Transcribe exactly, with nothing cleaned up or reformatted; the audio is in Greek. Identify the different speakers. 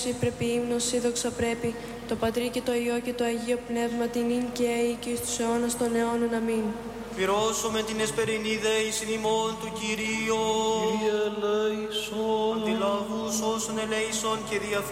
Speaker 1: σύ πρέπει ύμνος, σύ δόξα πρέπει, το Πατρί και το Υιό και το Αγίο Πνεύμα, την ίν και αεί και εις τους αιώνας των αιώνων. Αμήν.
Speaker 2: Πυρώσουμε την εσπερινίδα εις ημών του Κυρίου.
Speaker 3: Κύριε ελέησον.
Speaker 2: Αντιλαβούς όσων ελέησον και διαφύλαξον